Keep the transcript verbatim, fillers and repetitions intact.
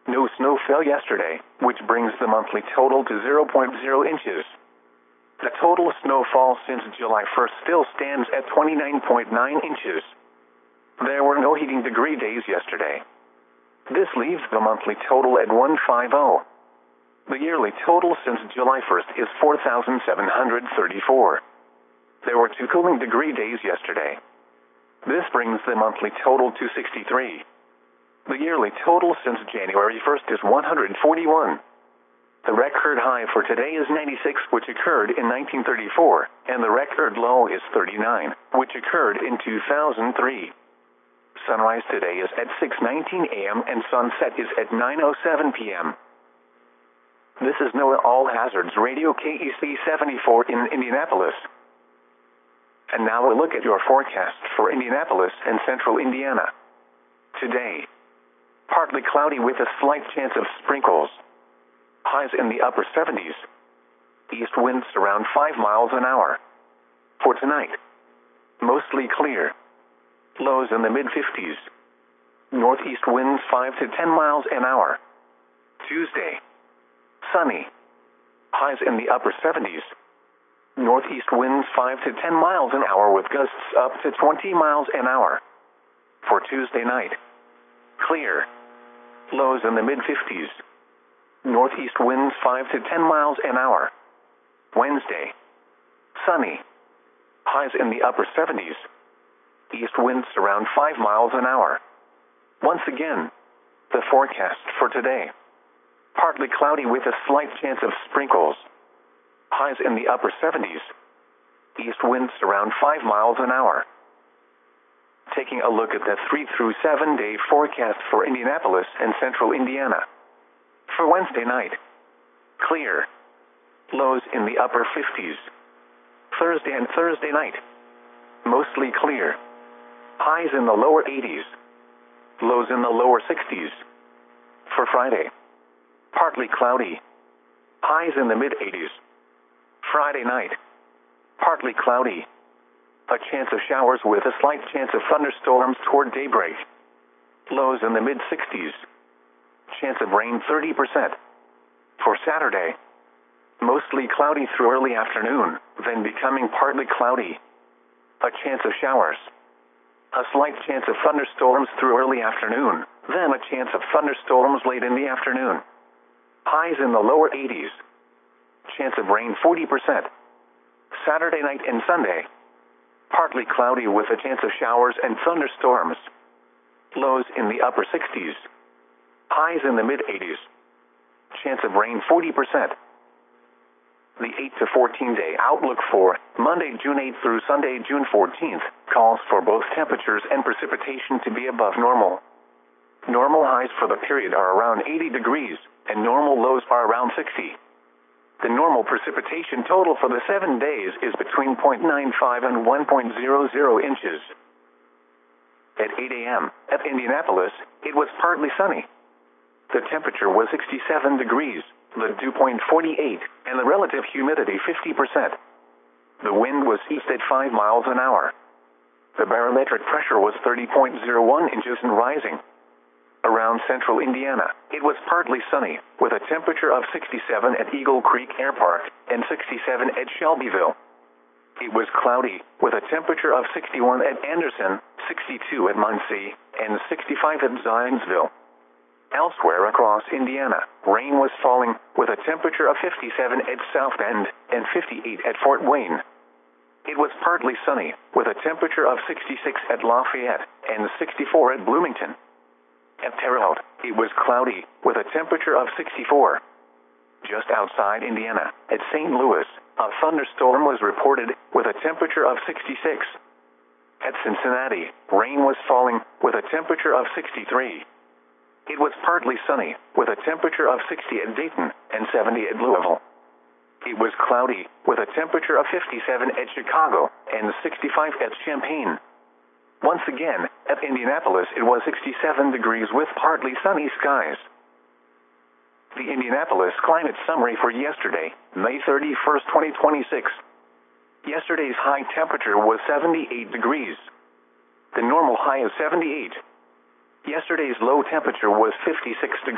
No snow fell yesterday, which brings the monthly total to zero point zero inches. The total snowfall since July first still stands at twenty-nine point nine inches. There were no heating degree days yesterday. This leaves the monthly total at one hundred fifty. The yearly total since July first is four thousand seven hundred thirty-four. There were two cooling degree days yesterday. This brings the monthly total to sixty-three. The yearly total since January first is one hundred forty-one. The record high for today is ninety-six, which occurred in nineteen thirty-four, and the record low is thirty-nine, which occurred in two thousand three. Sunrise today is at six nineteen a m and sunset is at nine oh seven p m This is NOAA All Hazards Radio K E C seventy-four in Indianapolis. And now a look at your forecast for Indianapolis and central Indiana. Today, partly cloudy with a slight chance of sprinkles. Highs in the upper seventies. East winds around five miles an hour. For tonight, mostly clear. Lows in the mid fifties. Northeast winds five to ten miles an hour. Tuesday, sunny. Highs in the upper seventies. Northeast winds five to ten miles an hour with gusts up to twenty miles an hour. For Tuesday night, clear. Lows in the mid fifties. Northeast winds five to ten miles an hour. Wednesday, sunny. Highs in the upper seventies. East winds around five miles an hour. Once again, the forecast for today. Partly cloudy with a slight chance of sprinkles. Highs in the upper seventies. East winds around five miles an hour. Taking a look at the three through seven day forecast for Indianapolis and central Indiana. For Wednesday night, clear. Lows in the upper fifties. Thursday and Thursday night, mostly clear. Highs in the lower eighties. Lows in the lower sixties. For Friday, partly cloudy. Highs in the mid eighties. Friday night, partly cloudy. A chance of showers with a slight chance of thunderstorms toward daybreak. Lows in the mid sixties. Chance of rain thirty percent. For Saturday, mostly cloudy through early afternoon, then becoming partly cloudy. A chance of showers. A slight chance of thunderstorms through early afternoon, then a chance of thunderstorms late in the afternoon. Highs in the lower eighties. Chance of rain forty percent. Saturday night and Sunday, partly cloudy with a chance of showers and thunderstorms. Lows in the upper sixties. Highs in the mid eighties. Chance of rain forty percent. The eight to fourteen day outlook for Monday, June eighth through Sunday, June fourteenth, calls for both temperatures and precipitation to be above normal. Normal highs for the period are around eighty degrees, and normal lows are around sixty. The normal precipitation total for the seven days is between zero point nine five and one point zero zero inches. At eight a m at Indianapolis, it was partly sunny. The temperature was sixty-seven degrees, the dew point forty-eight, and the relative humidity fifty percent. The wind was east at five miles an hour. The barometric pressure was thirty point zero one inches and rising. Around central Indiana, it was partly sunny, with a temperature of sixty-seven at Eagle Creek Air Park and sixty-seven at Shelbyville. It was cloudy, with a temperature of sixty-one at Anderson, sixty-two at Muncie, and sixty-five at Zionsville. Elsewhere across Indiana, rain was falling, with a temperature of fifty-seven at South Bend and fifty-eight at Fort Wayne. It was partly sunny, with a temperature of sixty-six at Lafayette and sixty-four at Bloomington. At Terre Haute, it was cloudy, with a temperature of sixty-four. Just outside Indiana, at Saint Louis, a thunderstorm was reported, with a temperature of sixty-six. At Cincinnati, rain was falling, with a temperature of sixty-three. It was partly sunny, with a temperature of sixty at Dayton and seventy at Louisville. It was cloudy, with a temperature of fifty-seven at Chicago and sixty-five at Champaign. Once again, at Indianapolis it was sixty-seven degrees with partly sunny skies. The Indianapolis climate summary for yesterday, May thirty-first, twenty twenty-six. Yesterday's high temperature was seventy-eight degrees. The normal high is seventy-eight. Yesterday's low temperature was fifty-six degrees.